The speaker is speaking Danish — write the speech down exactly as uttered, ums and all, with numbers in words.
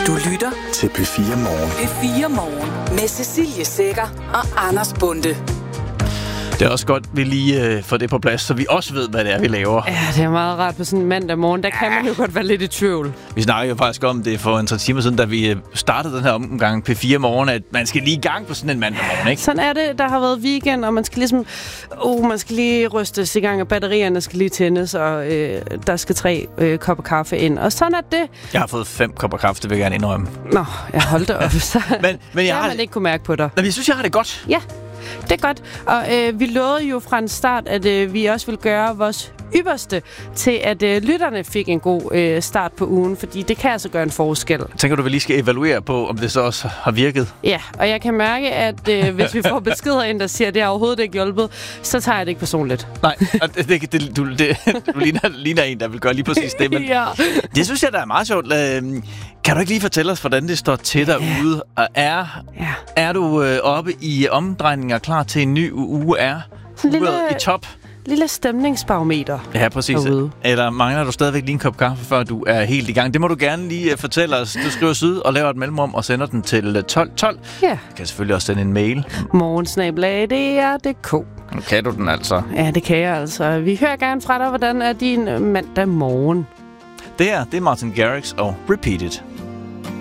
Du lytter til P fire Morgen. P fire Morgen med Cecilie Sækker og Anders Bonde. Det er også godt, vi lige øh, får det på plads, så vi også ved, hvad det er, vi laver. Ja, det er meget rart på sådan en mandag morgen. Der kan man jo godt være lidt i tvivl. Vi snakkede jo faktisk om det for en tre timer siden, da vi startede den her omgang P fire Morgen, at man skal lige i gang på sådan en mandag morgen, ikke? Sådan er det. Der har været weekend, og man skal ligesom... Uh, man skal lige rystes i gang, og batterierne skal lige tændes, og øh, der skal tre øh, kopper kaffe ind. Og sådan er det. Jeg har fået fem kopper kaffe, det vil jeg gerne indrømme. Nå, jeg holdt det op. Så men, men jeg har har man ikke kunne mærke på dig. Men jeg synes, jeg har det godt. Ja, det er godt. Og øh, vi lovede jo fra en start, at øh, vi også vil gøre vores ypperste til, at øh, lytterne fik en god øh, start på ugen, fordi det kan altså gøre en forskel. Tænker du, vi lige skal evaluere på, om det så også har virket? Ja, og jeg kan mærke, at øh, hvis vi får beskeder ind, der siger, at det har overhovedet ikke hjulpet, så tager jeg det ikke personligt. Nej, og det, det, det, du, det, du ligner, ligner en, der vil gøre lige præcis det, men ja. Det synes jeg, der er meget sjovt. Kan du ikke lige fortælle os, hvordan det står til derude? Og er, ja. er du øh, oppe i omdrejninger klar til en ny uge? Er lille, i top? Lille stemningsbarometer. Ja, præcis. Derude. Eller mangler du stadigvæk lige en kop kaffe, før du er helt i gang? Det må du gerne lige uh, fortælle os. Du skriver syd og laver et mellemrum og sender den til tolv tolv. Ja. Du kan selvfølgelig også sende en mail. morgensnabel-a d r punktum d k. Nu kan du den altså. Ja, det kan jeg altså. Vi hører gerne fra dig, hvordan er din mandag morgen? Det her, det er Martin Garrix og Repeat It.